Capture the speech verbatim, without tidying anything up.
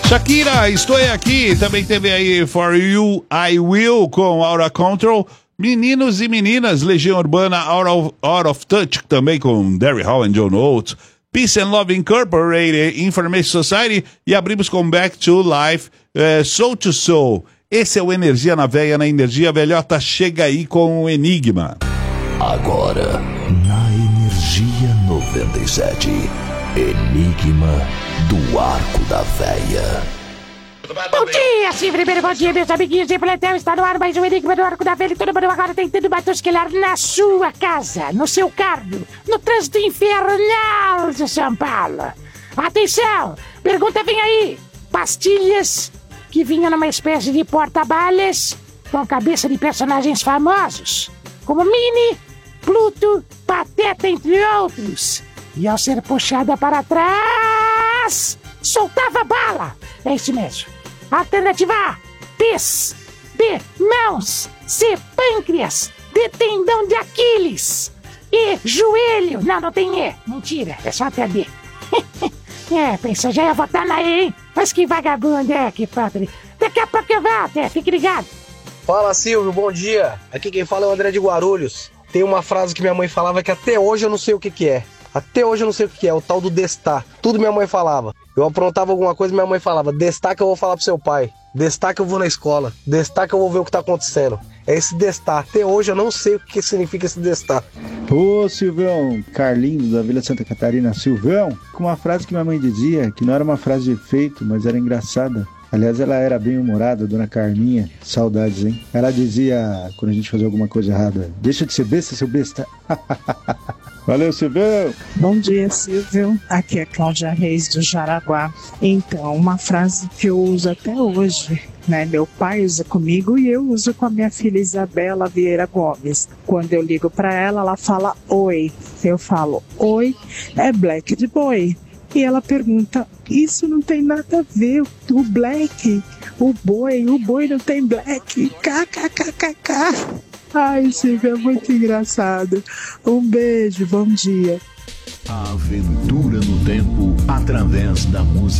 Shakira, estou aqui. Também teve aí For You, I Will com Aura Control. Meninos e meninas, Legião Urbana, Out of, Out of Touch, também com Derry Hall e John Oates. Peace and Love Incorporated, Information Society. E abrimos com Back to Life, uh, Soul to Soul. Esse é o Energia na Veia, na Energia Velhota. Chega aí com o Enigma. Agora, na Energia noventa e sete, Enigma do Arco da Veia. Bom dia, sim, primeiro bom dia, meus amiguinhos de plantel. Está no ar mais um Enigma do Arco da Velha. E todo mundo agora tentando batusquelar na sua casa, no seu carro, no trânsito infernal de São Paulo. Atenção, pergunta vem aí. Pastilhas que vinham numa espécie de porta-balas com cabeça de personagens famosos, como Minnie, Pluto, Pateta, entre outros. E ao ser puxada para trás, soltava bala. É isso mesmo. Alternativa A, pés. B, mãos. C, pâncreas. D, tendão de Aquiles. E, joelho. Não, não tem E. Mentira, é só até D. É, pensa, já ia votar na E, hein? Mas que vagabundo, é, que padre. Daqui a pouco eu volto, é, fique ligado. Fala, Silvio, bom dia. Aqui quem fala é o André de Guarulhos. Tem uma frase que minha mãe falava que até hoje eu não sei o que que é. Até hoje eu não sei o que é, o tal do destar. Tudo minha mãe falava. Eu aprontava alguma coisa, minha mãe falava: destar que eu vou falar pro seu pai. Destar que eu vou na escola. Destar que eu vou ver o que tá acontecendo. É esse destar. Até hoje eu não sei o que significa esse destar. Ô Silvão, Carlinhos da Vila Santa Catarina. Silvão, com uma frase que minha mãe dizia, que não era uma frase de efeito, mas era engraçada. Aliás, ela era bem humorada, dona Carminha. Saudades, hein? Ela dizia, quando a gente fazia alguma coisa errada: deixa de ser besta, seu besta. Valeu, Silvio! Bom dia, Silvio. Aqui é Cláudia Reis do Jaraguá. Então, uma frase que eu uso até hoje, né? Meu pai usa comigo e eu uso com a minha filha Isabela Vieira Gomes. Quando eu ligo pra ela, ela fala oi. Eu falo: oi, é black de boi. E ela pergunta: isso não tem nada a ver, o black, o boi, o boi não tem black. Kkkk. Ai, Silvio, é muito engraçado. Um beijo, bom dia. A aventura no tempo através da música.